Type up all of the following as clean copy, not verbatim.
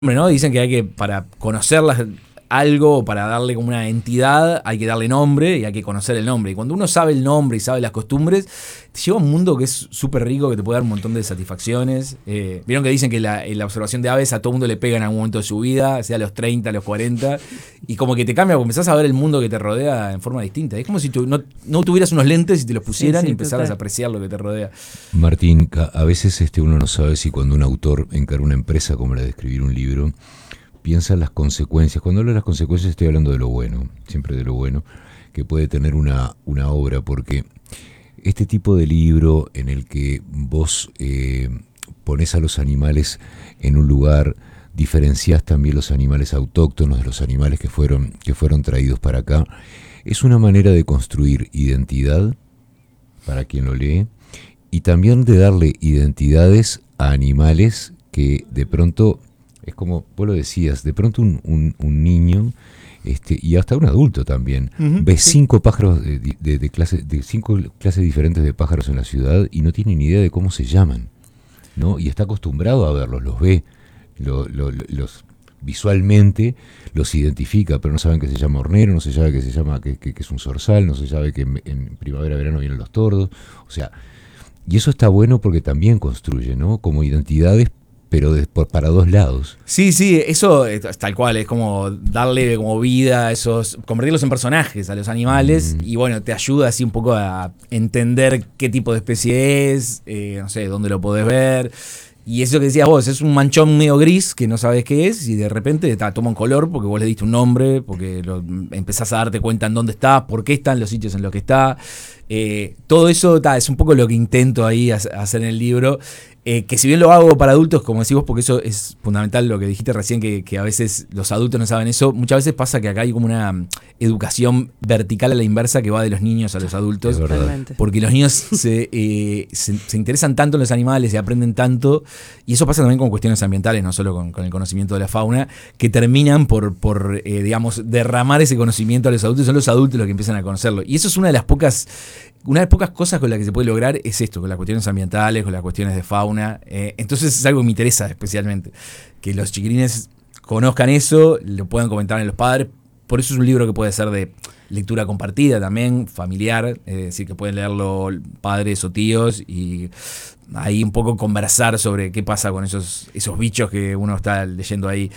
Hombre, ¿no? Dicen que hay que, para conocerlas algo, para darle como una entidad, hay que darle nombre y hay que conocer el nombre. Y cuando uno sabe el nombre y sabe las costumbres, te lleva a un mundo que es súper rico, que te puede dar un montón de satisfacciones. Vieron que dicen que la observación de aves a todo mundo le pega en algún momento de su vida, sea a los 30, a los 40, y como que te cambia, porque empezás a ver el mundo que te rodea en forma distinta. Es como si tú no tuvieras unos lentes y te los pusieran y empezaras a apreciar lo que te rodea. Martín, a veces uno no sabe si cuando un autor encara una empresa como la de escribir un libro, piensa en las consecuencias. Cuando hablo de las consecuencias estoy hablando de lo bueno, siempre de lo bueno, que puede tener una obra, porque este tipo de libro en el que vos pones a los animales en un lugar, diferenciás también los animales autóctonos de los animales que fueron traídos para acá, es una manera de construir identidad para quien lo lee y también de darle identidades a animales que de pronto, es como vos lo decías, de pronto un niño y hasta un adulto también ve 5 pájaros de 5 clases diferentes de pájaros en la ciudad y no tiene ni idea de cómo se llaman, ¿no? Y está acostumbrado a verlos, los ve, los visualmente los identifica, pero no saben que se llama hornero, no se sabe que se llama que es un zorzal, no se sabe que en primavera, verano vienen los tordos, o sea, y eso está bueno porque también construye, ¿no? Como identidades, pero para dos lados. Sí, eso es tal cual, es como darle como vida a esos, convertirlos en personajes a los animales, y bueno, te ayuda así un poco a entender qué tipo de especie es, no sé, dónde lo podés ver. Y eso que decías vos, es un manchón medio gris que no sabes qué es y de repente toma un color porque vos le diste un nombre, porque empezás a darte cuenta en dónde está, por qué están los sitios en los que está. Todo eso es un poco lo que intento ahí hacer en el libro. Que si bien lo hago para adultos, como decís vos, porque eso es fundamental lo que dijiste recién, que a veces los adultos no saben eso, muchas veces pasa que acá hay como una educación vertical a la inversa que va de los niños a los adultos, porque los niños se interesan tanto en los animales y aprenden tanto, y eso pasa también con cuestiones ambientales, no solo con el conocimiento de la fauna, que terminan por digamos, derramar ese conocimiento a los adultos, son los adultos los que empiezan a conocerlo, y eso es una de las pocas cosas con las que se puede lograr es esto, con las cuestiones ambientales, con las cuestiones de fauna. Entonces es algo que me interesa especialmente, que los chiquilines conozcan eso, lo puedan comentar en los padres. Por eso es un libro que puede ser de lectura compartida también, familiar, es decir, que pueden leerlo padres o tíos y ahí un poco conversar sobre qué pasa con esos bichos que uno está leyendo ahí.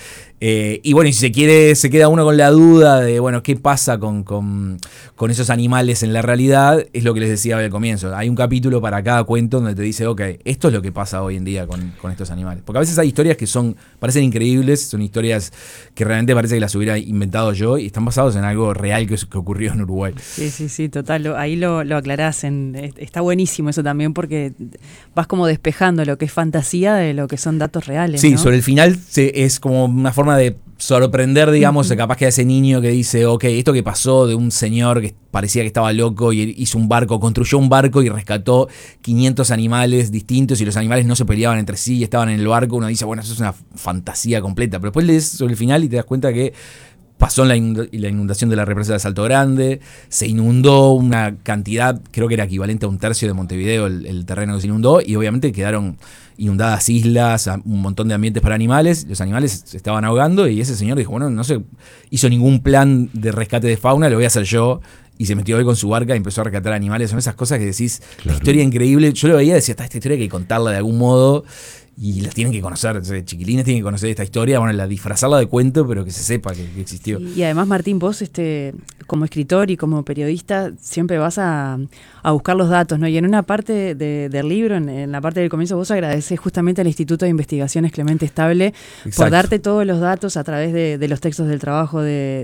Y bueno, y si se queda uno con la duda de, bueno, qué pasa con esos animales en la realidad, es lo que les decía al comienzo. Hay un capítulo para cada cuento donde te dice, ok, esto es lo que pasa hoy en día con estos animales. Porque a veces hay historias que parecen increíbles, son historias que realmente parece que las hubiera inventado yo y están basados en algo real que ocurrió en Uruguay. Sí, total. Ahí lo aclarás. Está buenísimo eso también porque vas como despejando lo que es fantasía de lo que son datos reales. Sí, ¿no? sobre el final es como una forma de sorprender, digamos, capaz que a ese niño que dice, ok, esto que pasó de un señor que parecía que estaba loco y construyó un barco y rescató 500 animales distintos y los animales no se peleaban entre sí y estaban en el barco, uno dice, bueno, eso es una fantasía completa, pero después lees sobre el final y te das cuenta que pasó la inundación de la represa de Salto Grande, se inundó una cantidad, creo que era equivalente a 1/3 de Montevideo el terreno que se inundó, y obviamente quedaron inundadas islas, un montón de ambientes para animales, los animales se estaban ahogando y ese señor dijo, bueno, no se hizo ningún plan de rescate de fauna, lo voy a hacer yo, y se metió él con su barca y empezó a rescatar animales. Son esas cosas que decís, claro. La historia increíble, yo lo veía y decía, esta historia hay que contarla de algún modo, y la tienen que conocer, chiquilines tienen que conocer esta historia, bueno, disfrazarla de cuento, pero que se sepa que existió. Y además, Martín, vos como escritor y como periodista siempre vas a buscar los datos, ¿no? Y en una parte del libro, en la parte del comienzo, vos agradecés justamente al Instituto de Investigaciones Clemente Estable. Exacto. Por darte todos los datos a través de los textos del trabajo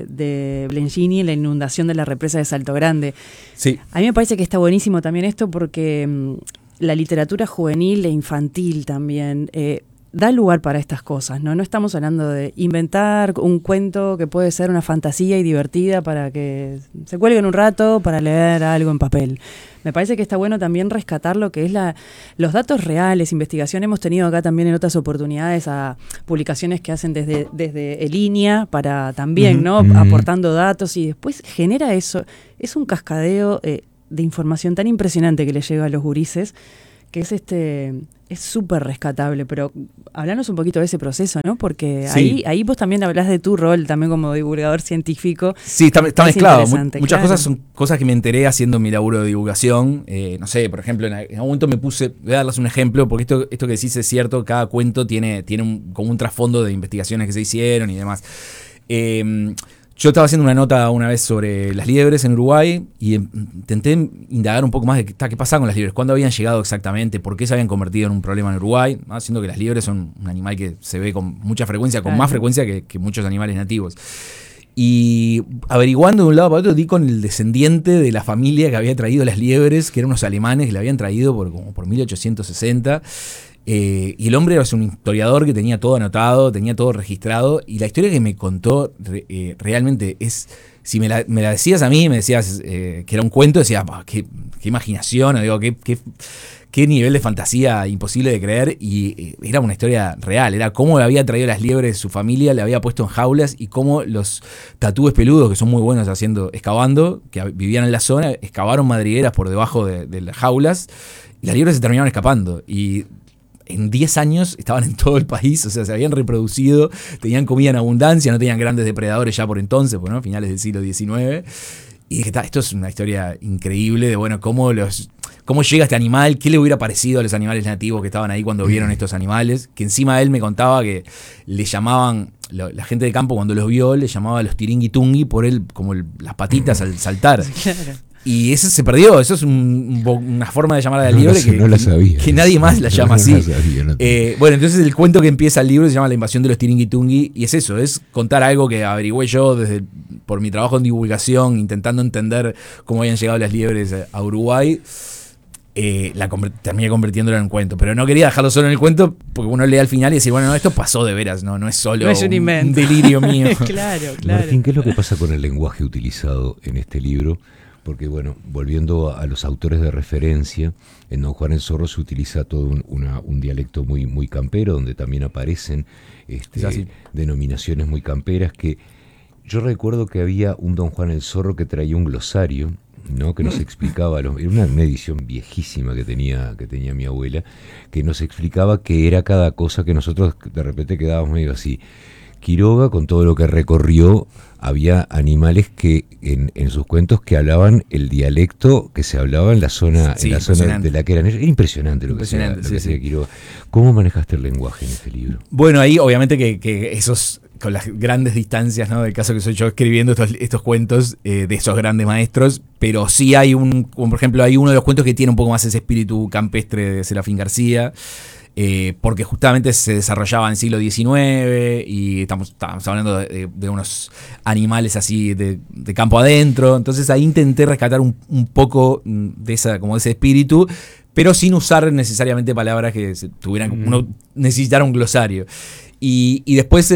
de Blengini, la inundación de la represa de Salto Grande. Sí. A mí me parece que está buenísimo también esto porque la literatura juvenil e infantil también da lugar para estas cosas, ¿no? No estamos hablando de inventar un cuento que puede ser una fantasía y divertida para que se cuelguen un rato para leer algo en papel. Me parece que está bueno también rescatar lo que es los datos reales, investigación. Hemos tenido acá también en otras oportunidades a publicaciones que hacen desde Línea para también, ¿no? Aportando datos y después genera eso. Es un cascadeo de información tan impresionante que le llega a los gurises que es súper rescatable, pero hablanos un poquito de ese proceso, ¿no? Porque Sí. ahí vos también hablás de tu rol también como divulgador científico. Sí, está Es mezclado. interesante, Muchas claro. cosas son cosas que me enteré haciendo mi laburo de divulgación. No sé, por ejemplo, en algún momento voy a darles un ejemplo, porque esto que decís es cierto, cada cuento tiene como un trasfondo de investigaciones que se hicieron y demás. Yo estaba haciendo una nota una vez sobre las liebres en Uruguay y intenté indagar un poco más de qué pasaba con las liebres, cuándo habían llegado exactamente, por qué se habían convertido en un problema en Uruguay, ¿no? Siendo que las liebres son un animal que se ve con mucha frecuencia, con más frecuencia que muchos animales nativos. Y averiguando de un lado para otro, di con el descendiente de la familia que había traído las liebres, que eran unos alemanes que la habían traído por 1860. Y el hombre era un historiador que tenía todo anotado, tenía todo registrado. Y la historia que me contó realmente es. Si me la decías a mí, me decías que era un cuento, decía, qué imaginación, o digo, qué nivel de fantasía imposible de creer. Y era una historia real, era cómo le había traído las liebres su familia, le había puesto en jaulas y cómo los tatúes peludos, que son muy buenos excavando, que vivían en la zona, excavaron madrigueras por debajo de las jaulas y las liebres se terminaron escapando. Y en 10 años estaban en todo el país, o sea, se habían reproducido, tenían comida en abundancia, no tenían grandes depredadores ya por entonces, pues, ¿no? Finales del siglo XIX. Y dije, esto es una historia increíble de, bueno, cómo llega este animal, qué le hubiera parecido a los animales nativos que estaban ahí cuando vieron estos animales, que encima él me contaba que le llamaban, la gente de campo cuando los vio, le llamaba a los tiringui-tungui por las patitas al saltar. Claro. Y eso se perdió, eso es una forma de llamar a la liebre no la sabía. que nadie más la llama así. No la sabía, no. Bueno, entonces el cuento que empieza el libro se llama La invasión de los tiringui-tungui y es eso, es contar algo que averigüé yo por mi trabajo en divulgación, intentando entender cómo habían llegado las liebres a Uruguay. Terminé convirtiéndolo en un cuento, pero no quería dejarlo solo en el cuento porque uno lee al final y dice, bueno, no, esto pasó de veras, no es solo No es un invento. un delirio mío. Claro. Martín, ¿qué es lo que pasa con el lenguaje utilizado en este libro? Porque, bueno, volviendo a los autores de referencia, en Don Juan el Zorro se utiliza todo un dialecto muy, muy campero, donde también aparecen denominaciones muy camperas, que yo recuerdo que había un Don Juan el Zorro que traía un glosario, ¿no? Que nos explicaba, era una edición viejísima que tenía mi abuela, que nos explicaba qué era cada cosa, que nosotros de repente quedábamos medio así. Quiroga, con todo lo que recorrió, había animales que en sus cuentos que hablaban el dialecto que se hablaba en la zona, de la que eran ellos. Era impresionante lo que hacía Quiroga. ¿Cómo manejaste el lenguaje en este libro? Bueno, ahí obviamente que esos, con las grandes distancias, ¿no? Del caso que soy yo escribiendo estos cuentos de esos grandes maestros, pero sí hay como por ejemplo, hay uno de los cuentos que tiene un poco más ese espíritu campestre de Serafín García. Porque justamente se desarrollaba en el siglo XIX y estamos hablando de unos animales así de campo adentro. Entonces ahí intenté rescatar un poco de ese espíritu, pero sin usar necesariamente palabras que uno necesitara un glosario. Y después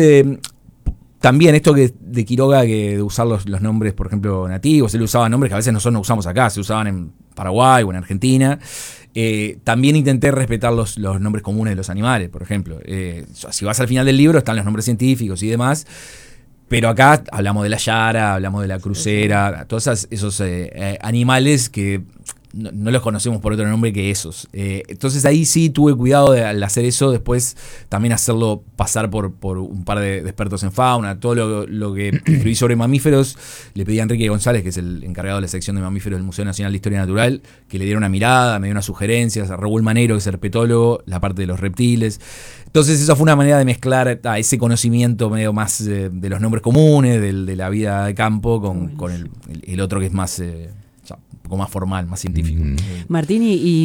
también esto de Quiroga, de usar los nombres, por ejemplo, nativos, él usaba nombres que a veces nosotros no usamos acá, se usaban en Paraguay o en Argentina. También intenté respetar los nombres comunes de los animales, por ejemplo. Si vas al final del libro están los nombres científicos y demás, pero acá hablamos de la yara, hablamos de la crucera, todos esos animales que no los conocemos por otro nombre que esos. Entonces ahí sí tuve cuidado al hacer eso, después también hacerlo pasar por un par de expertos en fauna. Todo lo que escribí sobre mamíferos le pedí a Enrique González, que es el encargado de la sección de mamíferos del Museo Nacional de Historia Natural, que le diera una mirada, me dio unas sugerencias, a Raúl Manero, que es herpetólogo, la parte de los reptiles. Entonces esa fue una manera de mezclar ese conocimiento medio más de los nombres comunes, de la vida de campo, con el otro que es más... un poco más formal, más científico. Martín,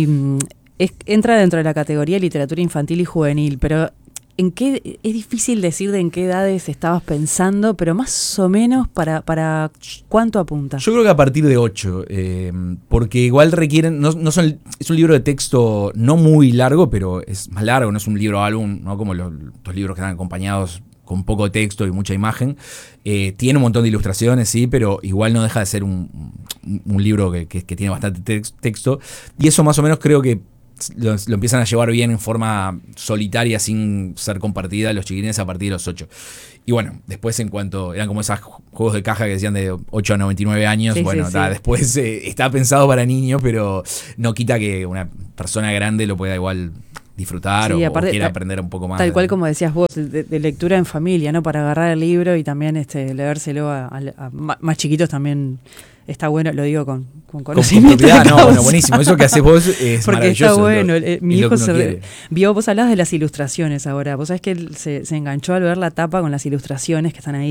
entra dentro de la categoría de literatura infantil y juvenil, pero es difícil decir de en qué edades estabas pensando, pero más o menos para ¿cuánto apunta? Yo creo que a partir de 8, porque igual requieren, es un libro de texto no muy largo, pero es más largo, no es un libro álbum, no como los libros que están acompañados con poco texto y mucha imagen. Tiene un montón de ilustraciones, sí, pero igual no deja de ser un libro que tiene bastante texto. Y eso más o menos creo que lo empiezan a llevar bien en forma solitaria, sin ser compartida, los chiquilines a partir de los 8. Y bueno, después en cuanto eran como esos juegos de caja que decían de 8 a 99 años, Sí, bueno, sí, sí. después está pensado para niños, pero no quita que una persona grande lo pueda igual disfrutar Sí, o aparte, quiera aprender un poco más. Tal cual como decías vos, de lectura en familia, ¿no? Para agarrar el libro y también leérselo a más chiquitos también está bueno, lo digo con con conocimiento propiedad, de no, causa. bueno, buenísimo. Eso que haces vos es Porque maravilloso. está bueno. Mi es lo hijo que uno quiere. vio, vos hablabas de las ilustraciones ahora. Vos sabés que él se enganchó al ver la tapa con las ilustraciones que están ahí